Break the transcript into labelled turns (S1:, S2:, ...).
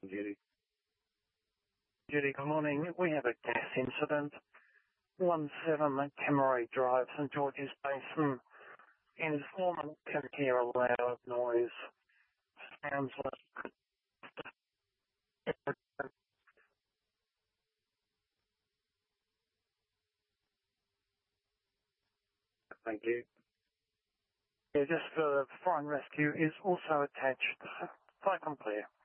S1: Judy. Judy, good morning. We have a gas incident. 17 Cameron Drive, St George's Basin. Informant can hear a loud noise. Sounds like... Thank you. Yeah, just the fire and rescue is also attached. Quite clear.